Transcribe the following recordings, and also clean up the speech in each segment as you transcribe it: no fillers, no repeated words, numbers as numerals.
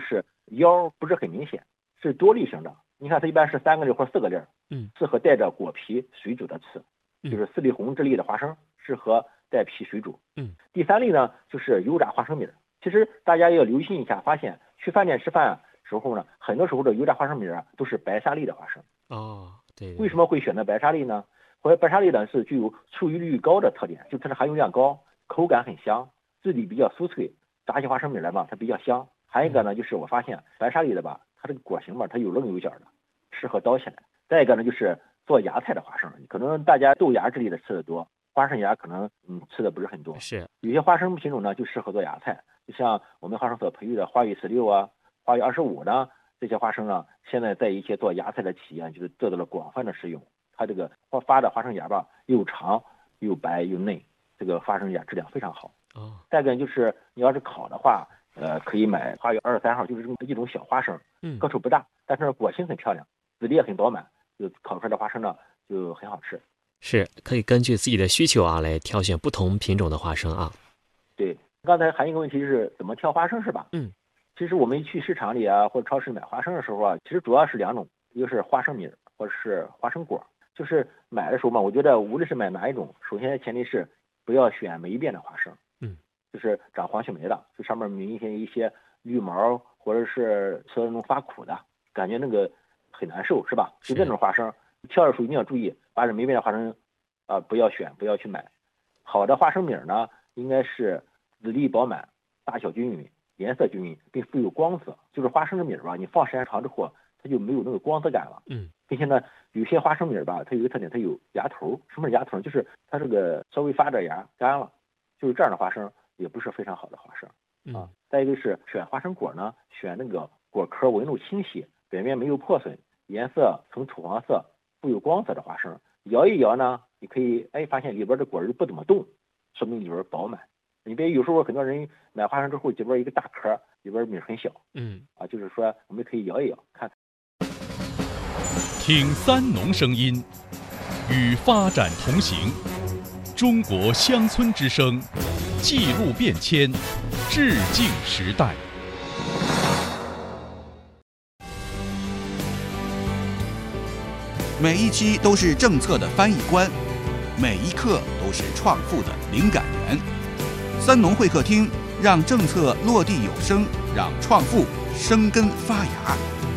就是腰不是很明显，是多粒型的。你看它一般是3个粒或4个粒，适合带着果皮水煮的吃，就是4粒红1粒的花生，适合带皮水煮。第3类呢就是油炸花生米。其实大家要留心一下，发现去饭店吃饭时候呢，很多时候的油炸花生米都是白沙粒的花生。 对。 为什么会选择白沙粒呢？或者白沙粒呢是具有出油率高的特点，就它的含油量高，口感很香，质地比较酥脆，炸起花生米来吧，它比较香。还有一个呢，就是我发现白沙粒的吧，它这个果形吧，它有棱有角的，适合刀起来。再一个呢，就是做芽菜的花生，可能大家豆芽之类的吃的多，花生芽可能吃的不是很多。有些花生品种呢就适合做芽菜，就像我们花生所培育的花语16啊、花语25呢，这些花生呢，现在在一些做芽菜的企业就是得到了广泛的使用。它这个发的花生芽吧，又长又白又嫩，这个花生芽质量非常好。再一个就是你要是烤的话，可以买花语23号，就是一种小花生，个头不大，但是果形很漂亮，籽粒也很饱满，就烤出来的花生呢就很好吃。 是可以根据自己的需求来挑选不同品种的花生啊。 对，刚才还有一个问题是怎么挑花生是吧？其实我们去市场里啊或者超市买花生的时候啊，其实主要是2种，一个是花生米或者是花生果。就是买的时候嘛，我觉得无论是买哪一种，首先前提是不要选霉变的花生，就是长黄须霉的，就上面明显一些绿毛，或者是吃那种发苦的感觉，那个很难受，是吧？就这种花生，挑的时候一定要注意，把这霉变的花生不要选，不要去买。好的花生米呢，应该是籽粒饱满，大小均匀，颜色均匀，并富有光泽。就是花生的米吧，你放时间长之后，它就没有那个光泽感了。并且呢，有些花生米吧，它有一个特点，它有芽头。什么是芽头？就是它这个稍微发着芽干了，就是这样的花生也不是非常好的花生啊。再一个是选花生果呢，选那个果壳纹路清晰，表面没有破损，颜色呈土黄色，富有光泽的花生。摇一摇呢，你可以发现里边的果仁不怎么动，说明里边饱满。你别有时候很多人买花生之后，里边一个大壳，里边米很小，就是说我们可以摇一摇看。 听三农声音，与发展同行。中国乡村之声，记录变迁，致敬时代。 每一期都是政策的翻译官，每一刻都是创富的灵感源。三农会客厅，让政策落地有声，让创富生根发芽。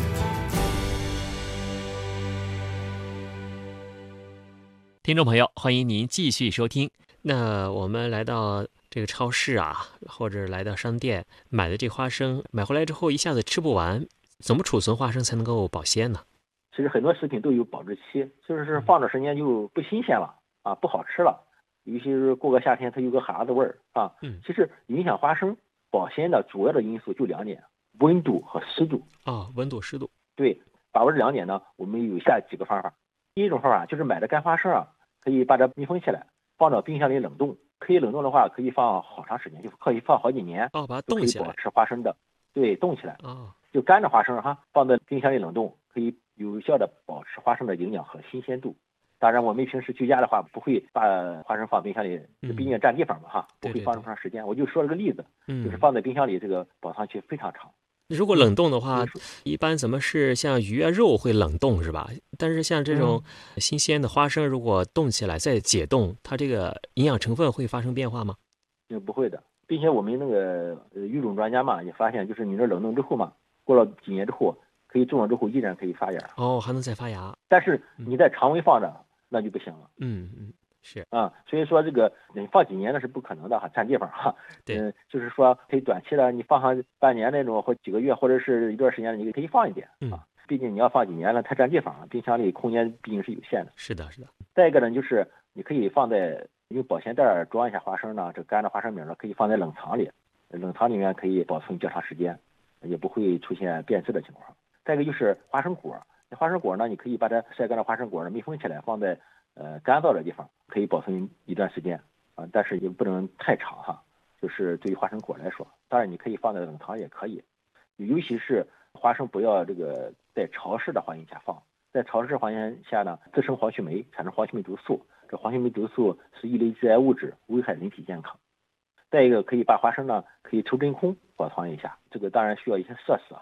听众朋友，欢迎您继续收听。那我们来到这个超市啊，或者来到商店买的这花生，买回来之后一下子吃不完，怎么储存花生才能够保鲜呢？ 其实很多食品都有保质期，就是放的时间就不新鲜了啊，不好吃了。尤其是过个夏天，它有个哈子味儿啊。其实影响花生保鲜的主要的因素就2点：温度和湿度。 温度、湿度。 对，把握这2点呢，我们有下几个方法。第一种方法就是买的干花生啊，可以把它密封起来，放到冰箱里冷冻。可以冷冻的话，可以放好长时间，就可以放好几年。 把它冻起来， 可以保持花生的，对，冻起来。就干的花生放在冰箱里冷冻，可以有效的保持花生的营养和新鲜度。当然，我们平时居家的话，不会把花生放冰箱里，毕竟占地方嘛不会放这么长时间。我就说了个例子，就是放在冰箱里，这个保存期非常长。 如果冷冻的话，一般咱们是像鱼啊肉会冷冻是吧？但是像这种新鲜的花生，如果冻起来再解冻，它这个营养成分会发生变化吗？ 不会的，并且我们那个育种专家嘛也发现，就是你这冷冻之后嘛，过了几年之后，可以种了之后依然可以发芽。 还能再发芽。 但是你在常温放着，那就不行了。 是所以说这个你放几年那是不可能的占地方对， 就是说可以短期的，你放上半年那种或几个月或者是一段时间，你可以放一点毕竟你要放几年了，太占地方了，冰箱里空间毕竟是有限的。 是的。 再一个呢，就是你可以放在用保鲜袋装一下花生呢，这干的花生米呢可以放在冷藏里，冷藏里面可以保存较长时间，也不会出现变质的情况。再一个就是花生果，花生果呢，你可以把它晒干的花生果呢密封起来，放在干燥的地方，可以保存一段时间但是也不能太长就是对于花生果来说，当然你可以放在冷藏也可以，尤其是花生不要这个在潮湿的环境下放，在潮湿环境下呢，滋生黄曲霉，产生黄曲霉毒素，这黄曲霉毒素是一类致癌物质，危害人体健康。再一个可以把花生呢可以抽真空保存一下，这个当然需要一些设施